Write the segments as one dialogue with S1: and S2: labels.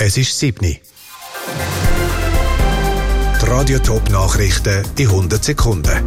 S1: Es ist 7 Uhr. Die Radio-Top-Nachrichten in 100 Sekunden.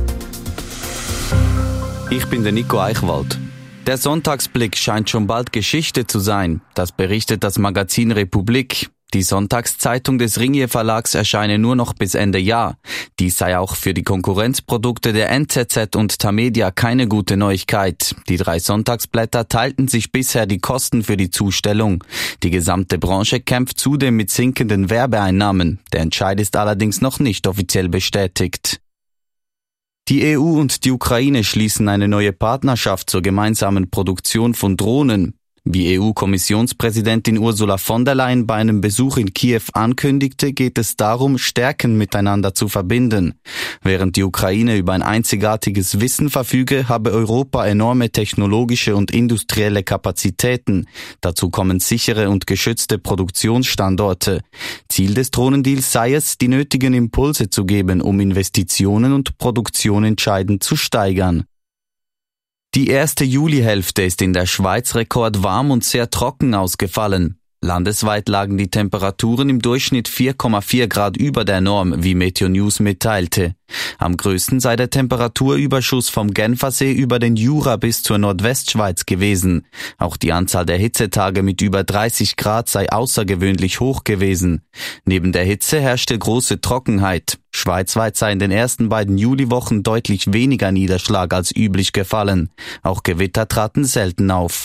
S2: Ich bin der Nico Eichwald. Der Sonntagsblick scheint schon bald Geschichte zu sein. Das berichtet das Magazin Republik. Die Sonntagszeitung des Ringier Verlags erscheine nur noch bis Ende Jahr. Dies sei auch für die Konkurrenzprodukte der NZZ und Tamedia keine gute Neuigkeit. Die 3 Sonntagsblätter teilten sich bisher die Kosten für die Zustellung. Die gesamte Branche kämpft zudem mit sinkenden Werbeeinnahmen. Der Entscheid ist allerdings noch nicht offiziell bestätigt. Die EU und die Ukraine schließen eine neue Partnerschaft zur gemeinsamen Produktion von Drohnen. Wie EU-Kommissionspräsidentin Ursula von der Leyen bei einem Besuch in Kiew ankündigte, geht es darum, Stärken miteinander zu verbinden. Während die Ukraine über ein einzigartiges Wissen verfüge, habe Europa enorme technologische und industrielle Kapazitäten. Dazu kommen sichere und geschützte Produktionsstandorte. Ziel des Drohnendeals sei es, die nötigen Impulse zu geben, um Investitionen und Produktion entscheidend zu steigern. Die erste Julihälfte ist in der Schweiz rekordwarm und sehr trocken ausgefallen. Landesweit lagen die Temperaturen im Durchschnitt 4,4 Grad über der Norm, wie Meteonews mitteilte. Am größten sei der Temperaturüberschuss vom Genfersee über den Jura bis zur Nordwestschweiz gewesen. Auch die Anzahl der Hitzetage mit über 30 Grad sei außergewöhnlich hoch gewesen. Neben der Hitze herrschte große Trockenheit. Schweizweit sei in den ersten beiden Juliwochen deutlich weniger Niederschlag als üblich gefallen. Auch Gewitter traten selten auf.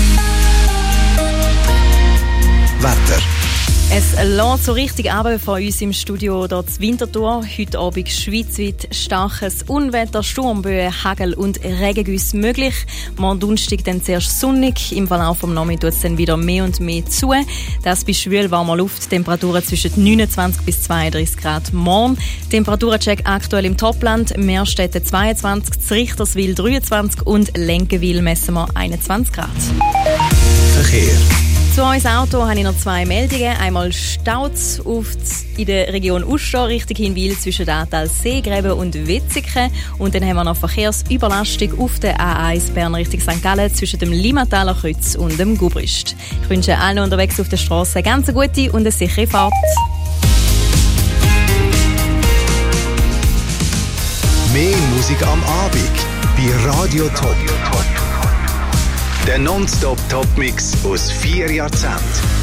S1: Wetter.
S3: Es lässt so richtig runter von uns im Studio hier zu Winterthur. Heute Abend schweizweit starkes Unwetter, Sturmböen, Hagel und Regengüsse möglich. Morgen Donnerstag dann zuerst sonnig. Im Verlauf des Nachmittags dann wieder mehr und mehr zu. Das bei schwül warmer Luft. Temperaturen zwischen 29 bis 32 Grad morgen. Temperaturencheck aktuell im Topland. Meerstetten 22, Richterswil 23 und Lenkenwil messen wir 21 Grad.
S1: Verkehr.
S3: Zu uns Auto habe ich noch 2 Meldungen. Einmal Staus in der Region Uster, Richtung Hinwil zwischen Atal, Seegräben und Wetzikon. Und dann haben wir noch Verkehrsüberlastung auf der A1 Bern Richtung St. Gallen zwischen dem Limmataler Kreuz und dem Gubrist. Ich wünsche allen unterwegs auf der Straße eine ganz gute und eine sichere Fahrt.
S1: Mehr Musik am Abend bei Radio Top. Der Non-Stop-Top-Mix aus 4 Jahrzehnten.